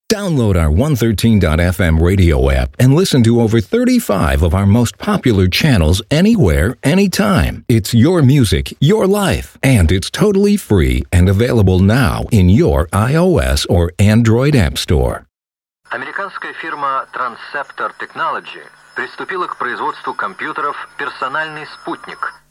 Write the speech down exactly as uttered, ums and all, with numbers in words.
Download our one thirteen dot f m radio app and listen to over thirty-five of our most popular channels anywhere, anytime. It's your music, your life, and it's totally free and available now in your iOS or Android App Store. Американская фирма Transceptor Technology приступила к производству компьютеров «Персональный спутник».